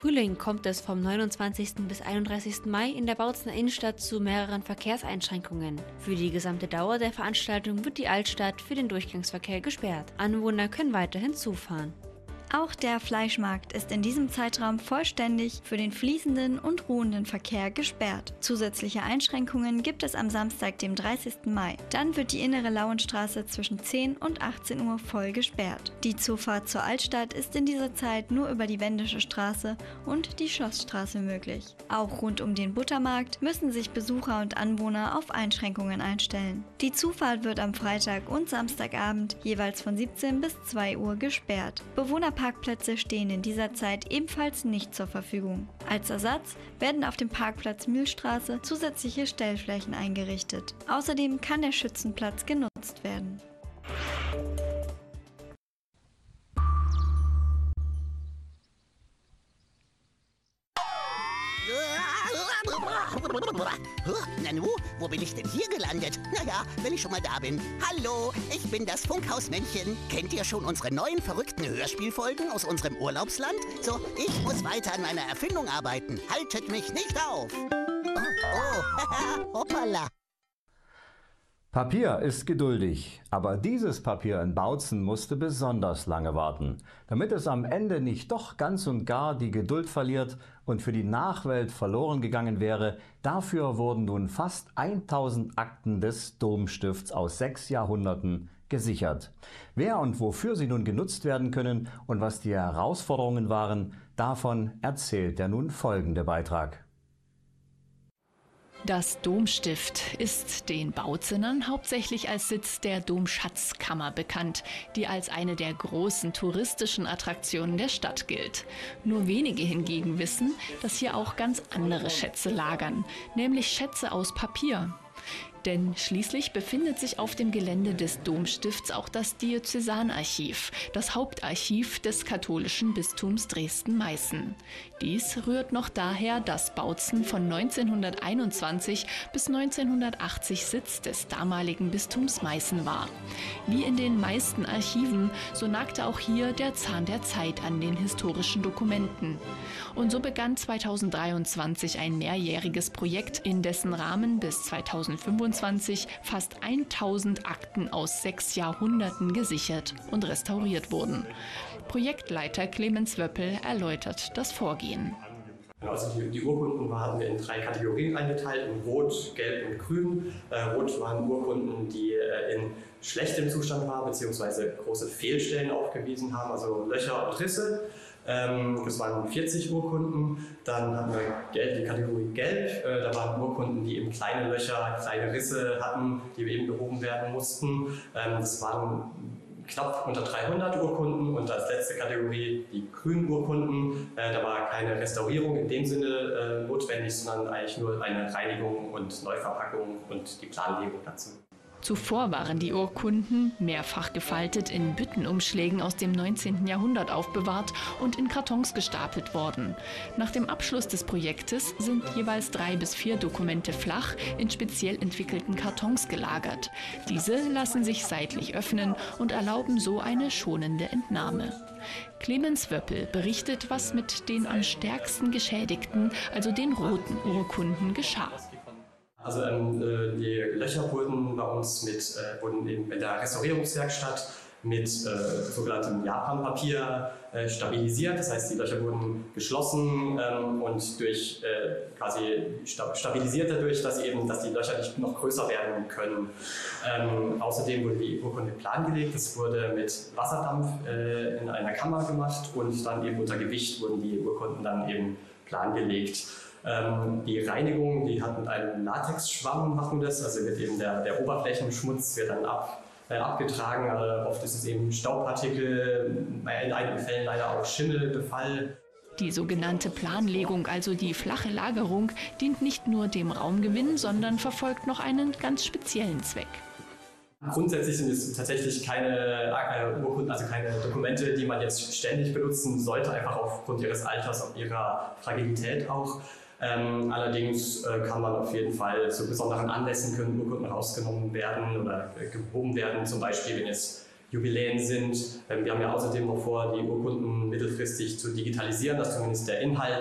Frühling kommt es vom 29. bis 31. Mai in der Bautzener Innenstadt zu mehreren Verkehrseinschränkungen. Für die gesamte Dauer der Veranstaltung wird die Altstadt für den Durchgangsverkehr gesperrt. Anwohner können weiterhin zufahren. Auch der Fleischmarkt ist in diesem Zeitraum vollständig für den fließenden und ruhenden Verkehr gesperrt. Zusätzliche Einschränkungen gibt es am Samstag, dem 30. Mai. Dann wird die innere Lauenstraße zwischen 10 und 18 Uhr voll gesperrt. Die Zufahrt zur Altstadt ist in dieser Zeit nur über die Wendische Straße und die Schlossstraße möglich. Auch rund um den Buttermarkt müssen sich Besucher und Anwohner auf Einschränkungen einstellen. Die Zufahrt wird am Freitag und Samstagabend jeweils von 17 bis 2 Uhr gesperrt. Parkplätze stehen in dieser Zeit ebenfalls nicht zur Verfügung. Als Ersatz werden auf dem Parkplatz Mühlstraße zusätzliche Stellflächen eingerichtet. Außerdem kann der Schützenplatz genutzt werden. Nanu, wo bin ich denn hier gelandet? Naja, wenn ich schon mal da bin. Hallo, ich bin das Funkhausmännchen. Kennt ihr schon unsere neuen verrückten Hörspielfolgen aus unserem Urlaubsland? So, ich muss weiter an meiner Erfindung arbeiten. Haltet mich nicht auf. Oh, hoppala. Papier ist geduldig, aber dieses Papier in Bautzen musste besonders lange warten. Damit es am Ende nicht doch ganz und gar die Geduld verliert und für die Nachwelt verloren gegangen wäre, dafür wurden nun fast 1000 Akten des Domstifts aus 6 Jahrhunderten gesichert. Wer und wofür sie nun genutzt werden können und was die Herausforderungen waren, davon erzählt der nun folgende Beitrag. Das Domstift ist den Bautzenern hauptsächlich als Sitz der Domschatzkammer bekannt, die als eine der großen touristischen Attraktionen der Stadt gilt. Nur wenige hingegen wissen, dass hier auch ganz andere Schätze lagern, nämlich Schätze aus Papier. Denn schließlich befindet sich auf dem Gelände des Domstifts auch das Diözesanarchiv, das Hauptarchiv des katholischen Bistums Dresden-Meißen. Dies rührt noch daher, dass Bautzen von 1921 bis 1980 Sitz des damaligen Bistums Meißen war. Wie in den meisten Archiven, so nagte auch hier der Zahn der Zeit an den historischen Dokumenten. Und so begann 2023 ein mehrjähriges Projekt, in dessen Rahmen bis 2025 fast 1000 Akten aus 6 Jahrhunderten gesichert und restauriert wurden. Projektleiter Clemens Wöppel erläutert das Vorgehen. Also die Urkunden waren in 3 Kategorien eingeteilt, in Rot, Gelb und Grün. Rot waren Urkunden, die in schlechtem Zustand waren bzw. große Fehlstellen aufgewiesen haben, also Löcher und Risse. Das waren 40 Urkunden. Dann hatten wir die Kategorie Gelb. Da waren Urkunden, die eben kleine Löcher, kleine Risse hatten, die eben behoben werden mussten. Das waren knapp unter 300 Urkunden. Und als letzte Kategorie die grünen Urkunden. Da war keine Restaurierung in dem Sinne notwendig, sondern eigentlich nur eine Reinigung und Neuverpackung und die Planlegung dazu. Zuvor waren die Urkunden mehrfach gefaltet in Büttenumschlägen aus dem 19. Jahrhundert aufbewahrt und in Kartons gestapelt worden. Nach dem Abschluss des Projektes sind jeweils 3 bis 4 Dokumente flach in speziell entwickelten Kartons gelagert. Diese lassen sich seitlich öffnen und erlauben so eine schonende Entnahme. Clemens Wöppel berichtet, was mit den am stärksten geschädigten, also den roten Urkunden, geschah. Also die Löcher wurden bei uns wurden eben in der Restaurierungswerkstatt mit sogenanntem Japanpapier stabilisiert. Das heißt, die Löcher wurden geschlossen und stabilisiert dadurch, dass die Löcher nicht noch größer werden können. Außerdem wurde die Urkunde plangelegt. Das wurde mit Wasserdampf in einer Kammer gemacht und dann eben unter Gewicht wurden die Urkunden dann eben plangelegt. Die Reinigung, die hat mit einem Latexschwamm machen das, also wird eben der Oberflächenschmutz wird dann abgetragen. Oft ist es eben Staubpartikel, in einigen Fällen leider auch Schimmelbefall. Die sogenannte Planlegung, also die flache Lagerung, dient nicht nur dem Raumgewinn, sondern verfolgt noch einen ganz speziellen Zweck. Grundsätzlich sind es tatsächlich keine Urkunden, also keine Dokumente, die man jetzt ständig benutzen sollte, einfach aufgrund ihres Alters und ihrer Fragilität auch. Allerdings kann man auf jeden Fall zu besonderen Anlässen können Urkunden rausgenommen werden oder gehoben werden. Zum Beispiel, wenn jetzt Jubiläen sind. Wir haben ja außerdem noch vor, die Urkunden mittelfristig zu digitalisieren, dass zumindest der Inhalt